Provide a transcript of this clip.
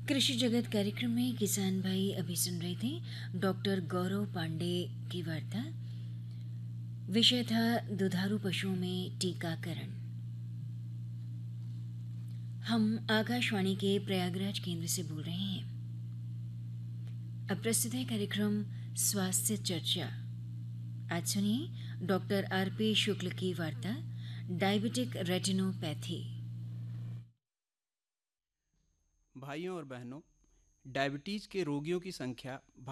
कृषि जगत कार्यक्रम में किसान भाई अभी सुन रहे थे डॉक्टर गौरव पांडे की वार्ता। विषय था दुधारू पशुओं में टीकाकरण। हम आकाशवाणी के प्रयागराज केंद्र से बोल रहे हैं। अब प्रस्तुत है कार्यक्रम स्वास्थ्य चर्चा। आज सुनिए डॉक्टर आर.पी. शुक्ल की वार्ता डायबिटिक रेटिनोपैथी। भाइयों और बहनों, डायबिटीज के रोगियों की संख्या